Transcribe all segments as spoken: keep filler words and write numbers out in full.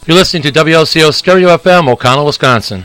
You're listening to W L C O Stereo F M, O'Connell, Wisconsin.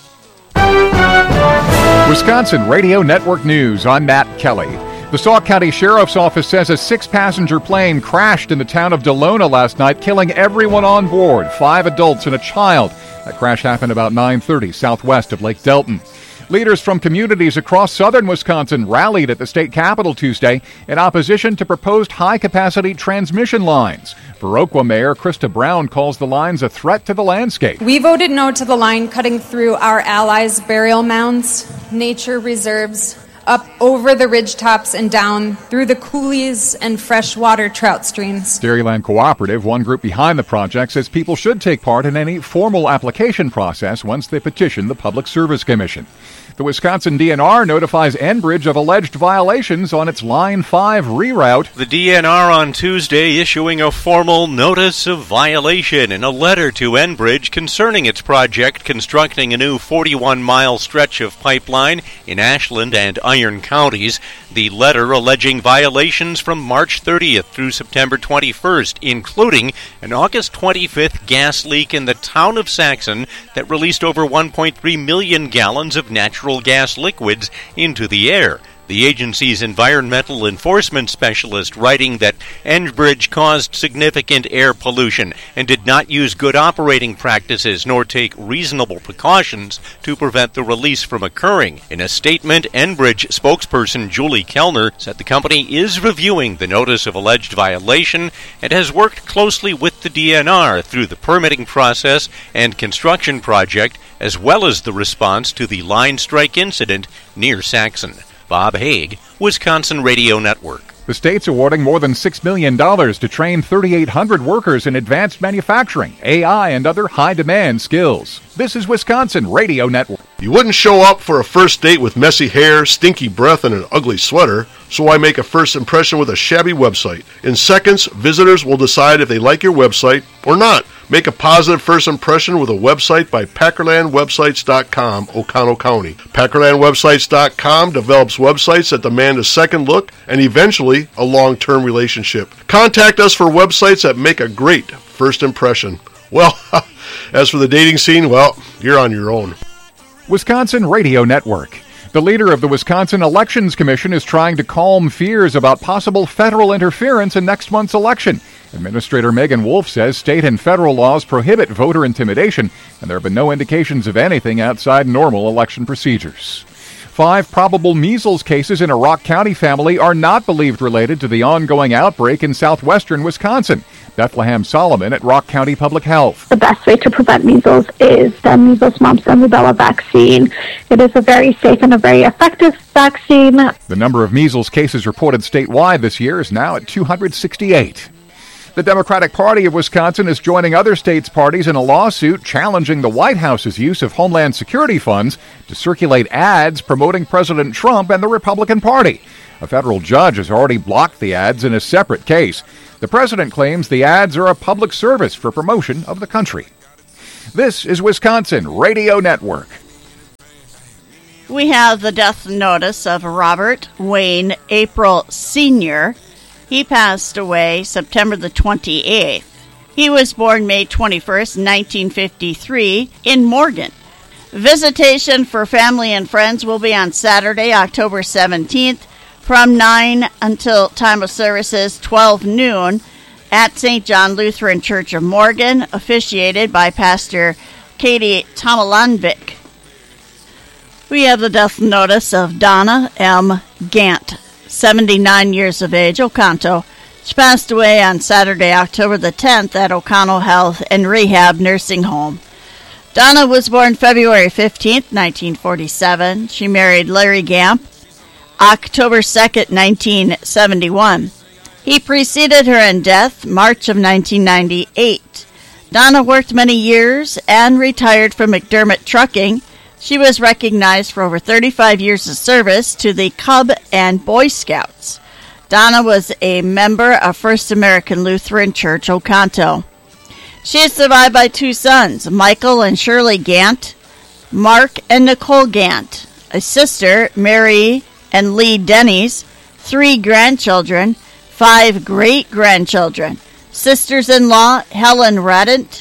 Wisconsin Radio Network News. I'm Matt Kelly. The Sauk County Sheriff's Office says a six-passenger plane crashed in the town of Delona last night, killing everyone on board, five adults and a child. That crash happened about nine thirty southwest of Lake Delton. Leaders from communities across southern Wisconsin rallied at the state capitol Tuesday in opposition to proposed high-capacity transmission lines. Viroqua Mayor Krista Brown calls the lines a threat to the landscape. We voted no to the line cutting through our allies' burial mounds, nature reserves, up over the ridge tops and down through the coulees and freshwater trout streams. Dairyland Cooperative, one group behind the project, says people should take part in any formal application process once they petition the Public Service Commission. The Wisconsin D N R notifies Enbridge of alleged violations on its Line five reroute. The D N R on Tuesday issuing a formal notice of violation in a letter to Enbridge concerning its project constructing a new forty-one mile stretch of pipeline in Ashland and Iron counties. The letter alleging violations from March thirtieth through September twenty-first, including an August twenty-fifth gas leak in the town of Saxon that released over one point three million gallons of natural gas liquids into the air. The agency's environmental enforcement specialist writing that Enbridge caused significant air pollution and did not use good operating practices nor take reasonable precautions to prevent the release from occurring. In a statement, Enbridge spokesperson Julie Kellner said the company is reviewing the notice of alleged violation and has worked closely with the D N R through the permitting process and construction project, as well as the response to the line strike incident near Saxon. Bob Haig, Wisconsin Radio Network. The state's awarding more than six million dollars to train three thousand eight hundred workers in advanced manufacturing, A I, and other high-demand skills. This is Wisconsin Radio Network. You wouldn't show up for a first date with messy hair, stinky breath, and an ugly sweater, so why make a first impression with a shabby website? In seconds, visitors will decide if they like your website or not. Make a positive first impression with a website by Packerland Websites dot com, O'Connell County. Packerland Websites dot com develops websites that demand a second look and eventually a long-term relationship. Contact us for websites that make a great first impression. Well, as for the dating scene, well, you're on your own. Wisconsin Radio Network. The leader of the Wisconsin Elections Commission is trying to calm fears about possible federal interference in next month's election. Administrator Megan Wolf says state and federal laws prohibit voter intimidation, and there have been no indications of anything outside normal election procedures. Five probable measles cases in a Rock County family are not believed related to the ongoing outbreak in southwestern Wisconsin. Bethlehem Solomon at Rock County Public Health. The best way to prevent measles is the measles, mumps, and rubella vaccine. It is a very safe and a very effective vaccine. The number of measles cases reported statewide this year is now at two hundred sixty-eight. The Democratic Party of Wisconsin is joining other states' parties in a lawsuit challenging the White House's use of Homeland Security funds to circulate ads promoting President Trump and the Republican Party. A federal judge has already blocked the ads in a separate case. The president claims the ads are a public service for promotion of the country. This is Wisconsin Radio Network. We have the death notice of Robert Wayne April Senior He passed away September the twenty-eighth. He was born May twenty-first, nineteen fifty-three, in Morgan. Visitation for family and friends will be on Saturday, October seventeenth, from nine until time of services twelve noon at Saint John Lutheran Church of Morgan, officiated by Pastor Katie Tomalanvik. We have the death notice of Donna M. Gant, seventy-nine years of age, Oconto. She passed away on Saturday, October the tenth at O'Connell Health and Rehab Nursing Home. Donna was born February fifteenth, nineteen forty-seven. She married Larry Gamp October second, nineteen seventy-one. He preceded her in death March of nineteen ninety-eight. Donna worked many years and retired from McDermott Trucking. She was recognized for over thirty-five years of service to the Cub and Boy Scouts. Donna was a member of First American Lutheran Church, Oconto. She is survived by two sons, Michael and Shirley Gant, Mark and Nicole Gant, a sister, Mary and Lee Denny's, three grandchildren, five great-grandchildren, sisters-in-law, Helen Radent,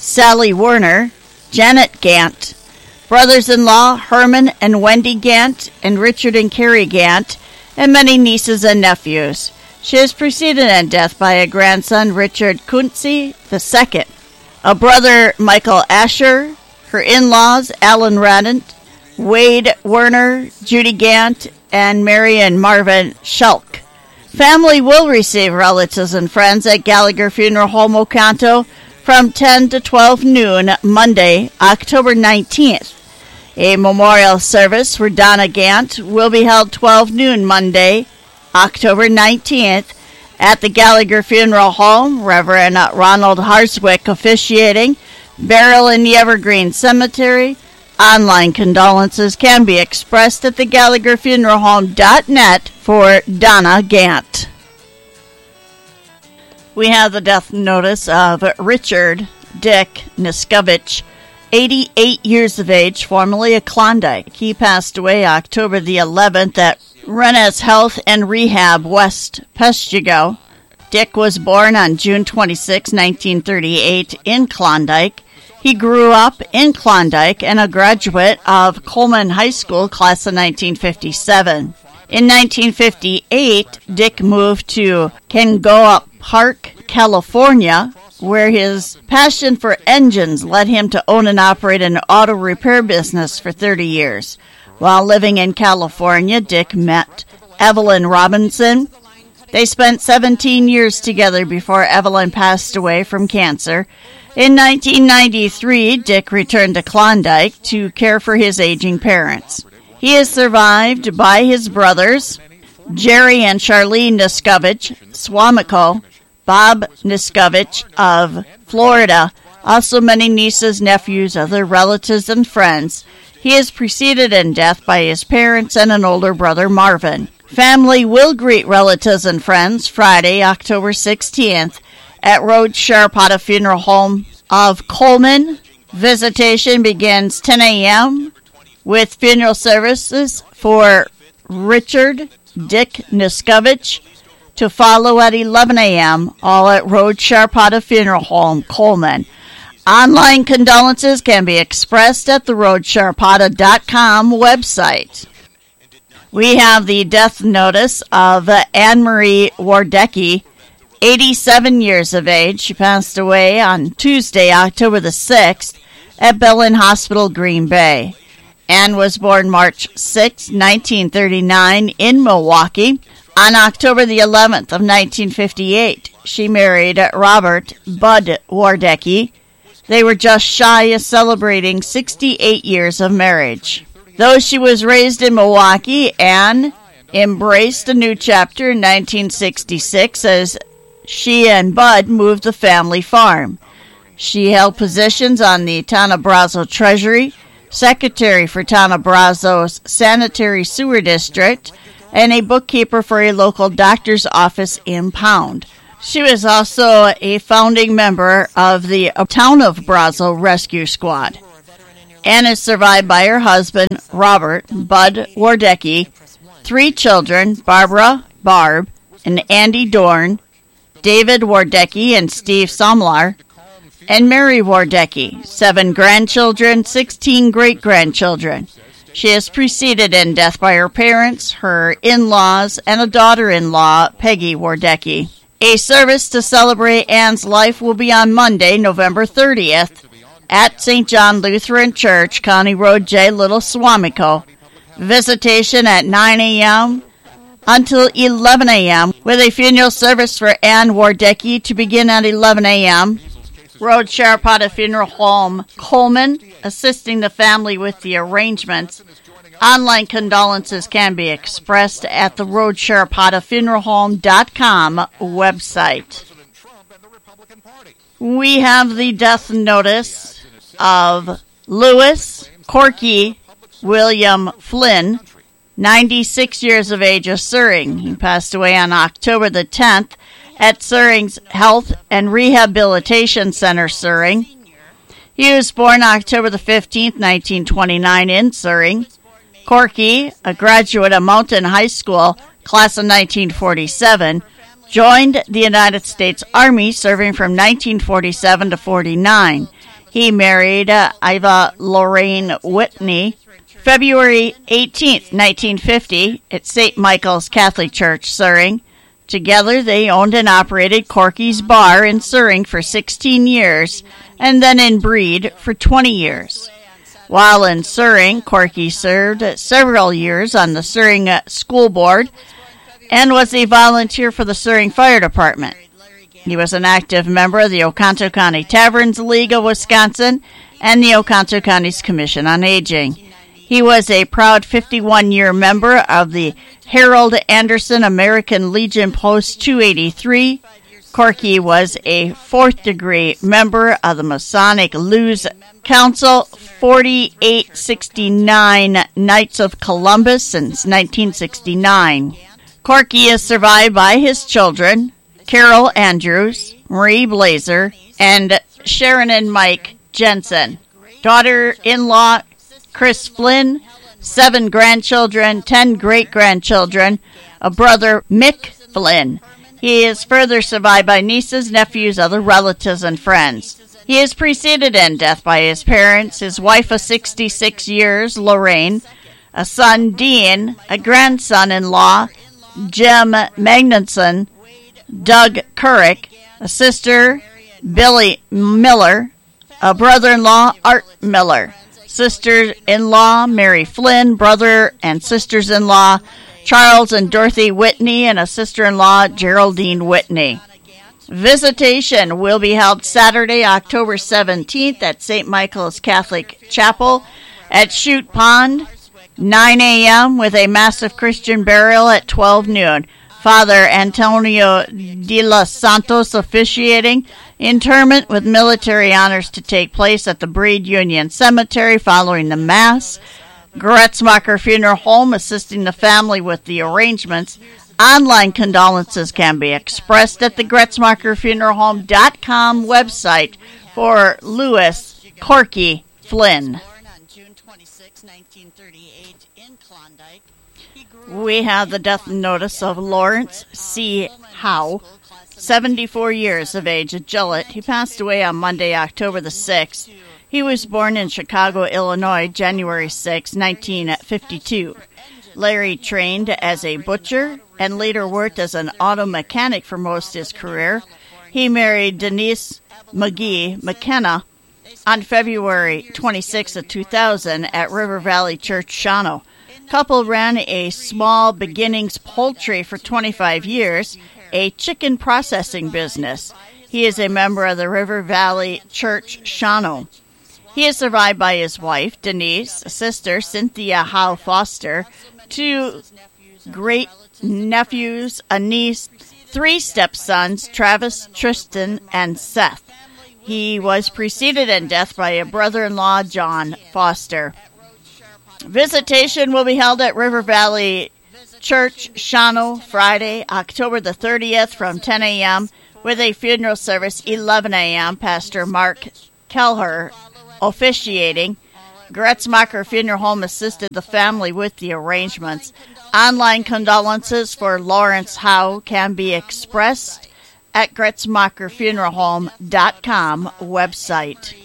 Sally Werner, Janet Gant, brothers-in-law Herman and Wendy Gant, and Richard and Carrie Gant, and many nieces and nephews. She is preceded in death by a grandson, Richard Kunze the Second, a brother, Michael Asher, her in-laws, Alan Radant, Wade Werner, Judy Gant, and Mary and Marvin Schulk. Family will receive relatives and friends at Gallagher Funeral Home, Oconto, from ten to twelve noon, Monday, October nineteenth. A memorial service for Donna Gant will be held twelve noon, Monday, October nineteenth, at the Gallagher Funeral Home. Reverend Ronald Harswick officiating. Burial in the Evergreen Cemetery. Online condolences can be expressed at the Gallagher Funeral Home dot net for Donna Gant. We have the death notice of Richard Dick Niskovich, eighty-eight years of age, formerly of Klondike. He passed away October the eleventh at Rennes Health and Rehab, West Peshtigo. Dick was born on June twenty-sixth, nineteen thirty-eight, in Klondike. He grew up in Klondike and a graduate of Coleman High School, class of nineteen fifty-seven. In nineteen fifty-eight, Dick moved to Kengoa Park, California, where his passion for engines led him to own and operate an auto repair business for thirty years. While living in California, Dick met Evelyn Robinson. They spent seventeen years together before Evelyn passed away from cancer. In nineteen ninety-three, Dick returned to Klondike to care for his aging parents. He is survived by his brothers, Jerry and Charlene Niskovich, Swamico, Bob Niskovich of Florida, also many nieces, nephews, other relatives, and friends. He is preceded in death by his parents and an older brother, Marvin. Family will greet relatives and friends Friday, October sixteenth, at Road Sharapata Funeral Home of Coleman. Visitation begins ten a.m. with funeral services for Richard Dick Niskovich to follow at eleven a.m., all at Road Sharapata Funeral Home, Coleman. Online condolences can be expressed at the road sharapata dot com website. We have the death notice of Anne-Marie Wardecki, eighty-seven years of age. She passed away on Tuesday, October the sixth, at Belen Hospital, Green Bay. Anne was born March sixth, nineteen thirty-nine, in Milwaukee. On October the eleventh of nineteen fifty-eight, she married Robert Bud Wardecki. They were just shy of celebrating sixty-eight years of marriage. Though she was raised in Milwaukee, Anne embraced a new chapter in nineteen sixty-six as she and Bud moved the family farm. She held positions on the Tanna Brazo Treasury, secretary for Tanna Brazo's Sanitary Sewer District, and a bookkeeper for a local doctor's office in Pound. She was also a founding member of the Town of Brazo Rescue Squad. Anne is survived by her husband, Robert Bud Wardecki, three children, Barbara, Barb, and Andy Dorn, David Wardecki and Steve Somlar, and Mary Wardecki, seven grandchildren, sixteen great-grandchildren. She is preceded in death by her parents, her in-laws, and a daughter-in-law, Peggy Wardecki. A service to celebrate Anne's life will be on Monday, November thirtieth, at Saint John Lutheran Church, County Road J, Little Swamico. Visitation at nine a.m. until eleven a.m. with a funeral service for Anne Wardecki to begin at eleven a.m. Road Sharapata Funeral Home, Coleman, assisting the family with the arrangements. Online condolences can be expressed at the road sharapata funeral home dot com website. We have the death notice of Louis Corky William Flynn, ninety-six years of age, of Suring. He passed away on October the tenth at Suring's Health and Rehabilitation Center, Suring. He was born October the fifteenth, nineteen twenty-nine, in Suring. Corky, a graduate of Mountain High School, class of nineteen forty-seven, joined the United States Army, serving from nineteen forty-seven to forty-nine. He married uh, Iva Lorraine Whitney February eighteenth, nineteen fifty, at Saint Michael's Catholic Church, Suring. Together, they owned and operated Corky's Bar in Suring for sixteen years, and then in Breed for twenty years. While in Suring, Corky served several years on the Suring School Board and was a volunteer for the Suring Fire Department. He was an active member of the Oconto County Taverns League of Wisconsin and the Oconto County's Commission on Aging. He was a proud fifty-one-year member of the Harold Anderson American Legion Post two eighty-three. Corky was a fourth-degree member of the Masonic Lewes Council forty-eight sixty-nine Knights of Columbus since nineteen sixty-nine. Corky is survived by his children, Carol Andrews, Marie Blazer, and Sharon and Mike Jensen. Daughter-in-law, Chris Flynn, seven grandchildren, ten great-grandchildren, a brother, Mick Flynn. He is further survived by nieces, nephews, other relatives, and friends. He is preceded in death by his parents, his wife of sixty-six years, Lorraine, a son, Dean, a grandson-in-law, Jim Magnuson, Doug Couric, a sister, Billy Miller, a brother-in-law, Art Miller, sister-in-law, Mary Flynn, brother and sisters-in-law, Charles and Dorothy Whitney, and a sister-in-law, Geraldine Whitney. Visitation will be held Saturday, October seventeenth at Saint Michael's Catholic Chapel at Chute Pond, nine a.m., with a massive Christian burial at twelve noon. Father Antonio de los Santos officiating. Interment with military honors to take place at the Breed Union Cemetery following the Mass. Gretzmacher Funeral Home assisting the family with the arrangements. Online condolences can be expressed at the Gretzmacher Funeral Home dot com website for Louis Corky Flynn. We have the death notice of Lawrence C. Howe, seventy-four years of age, at Gillett. He passed away on Monday, October the sixth. He was born in Chicago, Illinois, January sixth, nineteen fifty-two. Larry trained as a butcher and later worked as an auto mechanic for most of his career. He married Denise McGee McKenna on February twenty-sixth of two thousand at River Valley Church, Shawano. Couple ran a small beginnings poultry for twenty-five years, a chicken processing business. He is a member of the River Valley Church, Shawano. He is survived by his wife, Denise, a sister, Cynthia Howe Foster, two great-nephews, a niece, three stepsons, Travis, Tristan, and Seth. He was preceded in death by a brother-in-law, John Foster. Visitation will be held at River Valley Church, Shawano, Friday, October the thirtieth from ten a.m. with a funeral service eleven a.m. Pastor Mark Kelher officiating. Gretzmacher Funeral Home assisted the family with the arrangements. Online condolences for Lawrence Howe can be expressed at Gretzmacher Funeral Home dot com website.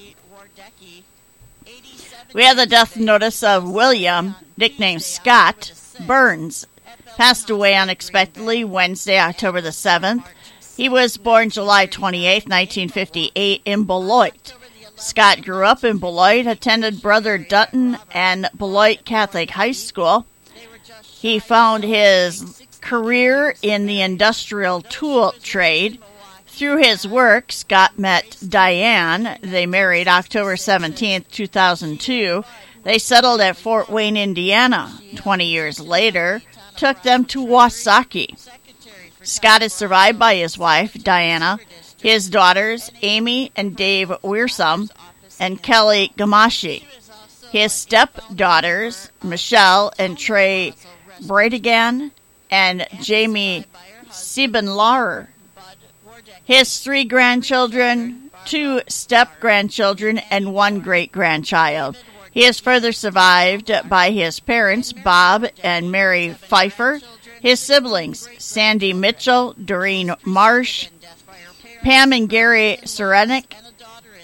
We have the death notice of William, nicknamed Scott, Burns. Passed away unexpectedly Wednesday, October the seventh. He was born July twenty-eighth, nineteen fifty-eight, in Beloit. Scott grew up in Beloit, attended Brother Dutton and Beloit Catholic High School. He found his career in the industrial tool trade. Through his work, Scott met Diane. They married October seventeenth, two thousand two. They settled at Fort Wayne, Indiana. Twenty years later, took them to Wasaki. Scott is survived by his wife, Diana, his daughters, Amy and Dave Wearsome, and Kelly Gamashi. His stepdaughters, Michelle and Trey Bradigan, and Jamie Siebenlauer. His three grandchildren, two step-grandchildren, and one great-grandchild. He is further survived by his parents, Bob and Mary Pfeiffer, his siblings, Sandy Mitchell, Doreen Marsh, Pam and Gary Serenic,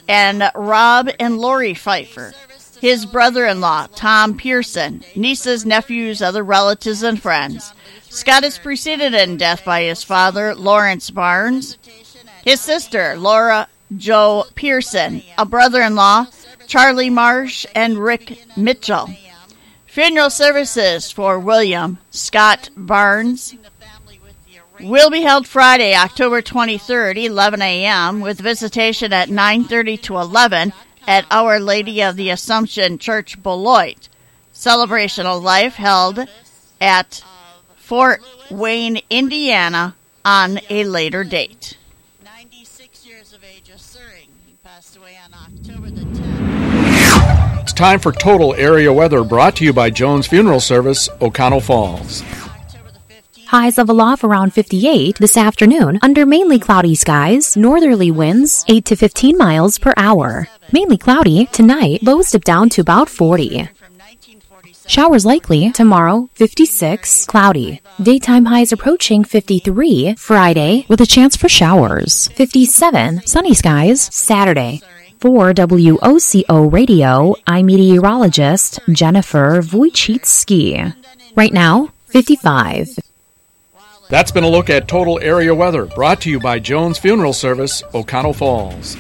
and Rob and Lori Pfeiffer. His brother-in-law, Tom Pearson, nieces, nephews, other relatives, and friends. Scott is preceded in death by his father, Lawrence Barnes, his sister, Laura Jo Pearson, a brother-in-law, Charlie Marsh, and Rick Mitchell. Funeral services for William Scott Barnes will be held Friday, October twenty-third, eleven a.m., with visitation at nine thirty to eleven at Our Lady of the Assumption Church, Beloit. Celebration of Life held at Fort Wayne, Indiana, on a later date. ninety-six years of age of Suring. He passed away on October the tenth. It's time for Total Area Weather, brought to you by Jones Funeral Service, O'Connell Falls. Highs of aloft around fifty-eight this afternoon under mainly cloudy skies, northerly winds eight to fifteen miles per hour. Mainly cloudy tonight, lows dip down to about forty. Showers likely tomorrow, fifty-six, cloudy. Daytime highs approaching fifty-three Friday with a chance for showers. fifty-seven, sunny skies Saturday. For W O C O Radio, I'm meteorologist Jennifer Wojcicki. Right now, fifty-five. That's been a look at Total Area Weather, brought to you by Jones Funeral Service, O'Connell Falls.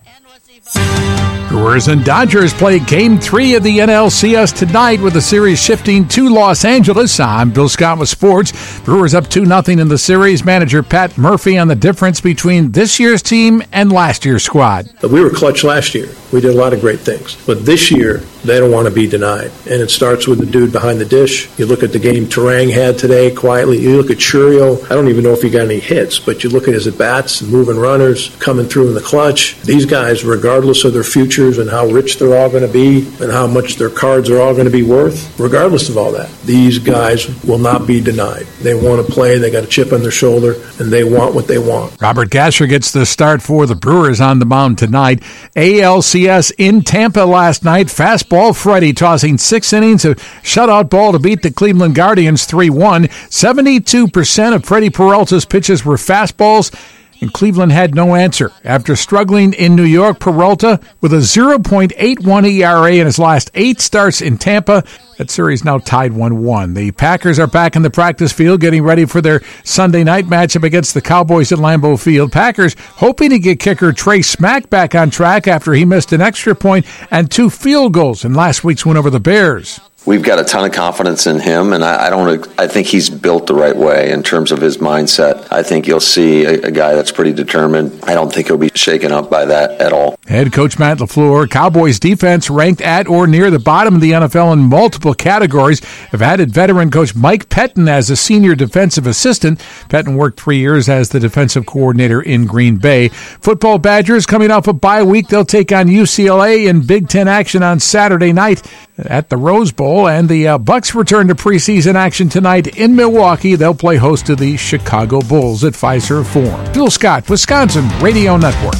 Brewers and Dodgers play Game three of the N L C S tonight with the series shifting to Los Angeles. I'm Bill Scott with sports. Brewers up two nothing in the series. Manager Pat Murphy on the difference between this year's team and last year's squad. We were clutch last year. We did a lot of great things. But this year, they don't want to be denied. And it starts with the dude behind the dish. You look at the game Terang had today quietly. You look at Churio. I don't even know if he got any hits, but you look at his at-bats, moving runners, coming through in the clutch. These guys, regardless of their futures and how rich they're all going to be and how much their cards are all going to be worth, regardless of all that, these guys will not be denied. They want to play. They got a chip on their shoulder, and they want what they want. Robert Gasser gets the start for the Brewers on the mound tonight. A L C S in Tampa last night. Fastball Freddie tossing six innings of shutout ball to beat the Cleveland Guardians three one. seventy-two percent of Freddie Peralta's pitches were fastballs, and Cleveland had no answer. After struggling in New York, Peralta, with a oh point eight one E R A in his last eight starts in Tampa, that series now tied one one. The Packers are back in the practice field getting ready for their Sunday night matchup against the Cowboys at Lambeau Field. Packers hoping to get kicker Trey Smack back on track after he missed an extra point and two field goals in last week's win over the Bears. We've got a ton of confidence in him, and I, I don't. I think he's built the right way in terms of his mindset. I think you'll see a, a guy that's pretty determined. I don't think he'll be shaken up by that at all. Head coach Matt LaFleur, Cowboys defense ranked at or near the bottom of the N F L in multiple categories, have added veteran coach Mike Pettin as a senior defensive assistant. Pettin worked three years as the defensive coordinator in Green Bay. Football Badgers coming off a bye week. They'll take on U C L A in Big Ten action on Saturday night at the Rose Bowl, and the uh, Bucks return to preseason action tonight in Milwaukee. They'll play host to the Chicago Bulls at Fiserv Forum. Bill Scott, Wisconsin Radio Network.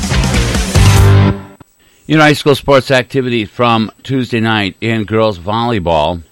You know, high school sports activity from Tuesday night in girls volleyball.